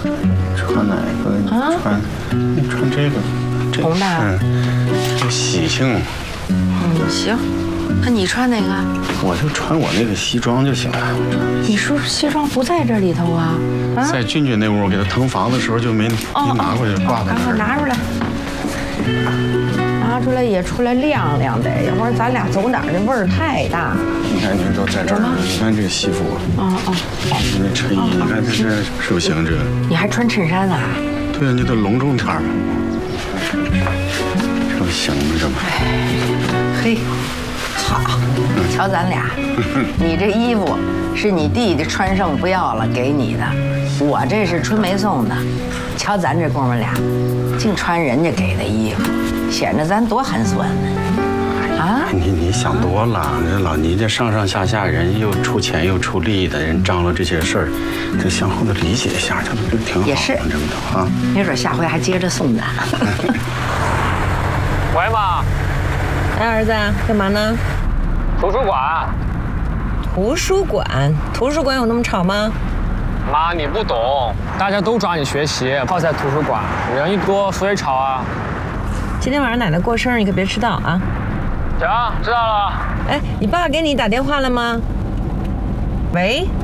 穿哪个？ 啊？ 穿这个。 红的。 这喜庆。 行，那你穿哪个？ 我就穿我那个西装就行了。 你说西装不在这里头啊？ 在俊俊那屋给他腾房的时候就没拿过去挂在那儿。 赶快拿出来。拿出来也出来晾晾的，要不然咱俩走哪儿的味儿太大。 你看，你都在这儿了。你看这个西服。你那衬衣，你看这是不是行？这你还穿衬衫啊？ 对啊，你得隆重点嘛。这不行吗？这不。 嘿，好，瞧咱俩，你这衣服是你弟弟穿剩不要了给你的，我这是春梅送的。瞧咱这哥们俩，净穿人家给的衣服，显得咱多寒酸呢。啊？ 你想多了，这老倪这上上下下人又出钱又出力的，人张罗这些事儿，得相互的理解一下，这不挺好？ 也是， 这么的啊， 没准下回还接着送咱。 喂，妈。 哎，儿子，干嘛呢？ 图书馆。 图书馆？图书馆有那么吵吗？ 妈，你不懂，大家都抓紧学习，泡在图书馆，人一多，所以吵啊。 今天晚上奶奶过生日，你可别迟到啊。 行，知道了。 哎，你爸给你打电话了吗？喂。